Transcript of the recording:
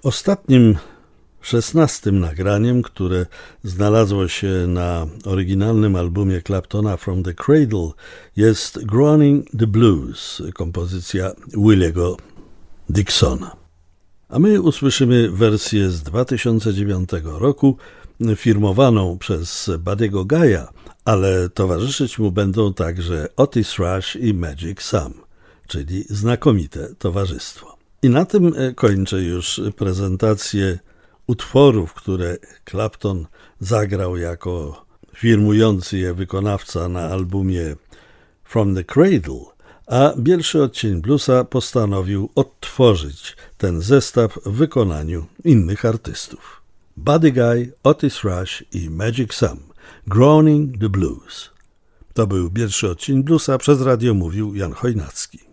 Ostatnim 16. nagraniem, które znalazło się na oryginalnym albumie Claptona From the Cradle, jest Groaning the Blues, kompozycja Williego Dixona. A my usłyszymy wersję z 2009 roku, firmowaną przez Buddy'ego Guy'a, ale towarzyszyć mu będą także Otis Rush i Magic Sam, czyli znakomite towarzystwo. I na tym kończę już prezentację utworów, które Clapton zagrał jako firmujący je wykonawca na albumie From the Cradle, a Bielszy Odcień Bluesa postanowił odtworzyć ten zestaw w wykonaniu innych artystów. Buddy Guy, Otis Rush i Magic Sam, Groaning the Blues. To był Bielszy Odcień Bluesa, przez radio mówił Jan Chojnacki.